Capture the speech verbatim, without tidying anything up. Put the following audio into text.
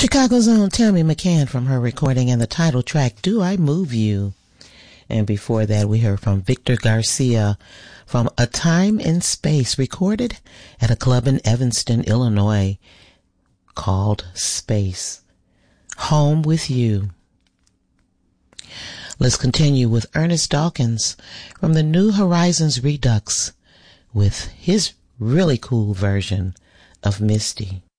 Chicago's own Tammy McCann from her recording and the title track, Do I Move You? And before that, we heard from Victor Garcia from A Time in Space, recorded at a club in Evanston, Illinois, called Space. Home with You. Let's continue with Ernest Dawkins from the New Horizons Redux with his really cool version of Misty.